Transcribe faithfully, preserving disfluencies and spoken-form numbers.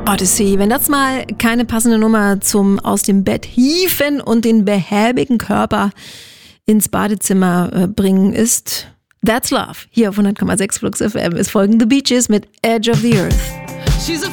Odyssey. Wenn das mal keine passende Nummer zum aus dem Bett hieven und den behäbigen Körper ins Badezimmer äh, bringen ist, That's Love. Hier auf hundert Komma sechs Flux F M ist folgende Beaches mit Edge of the Earth. She's a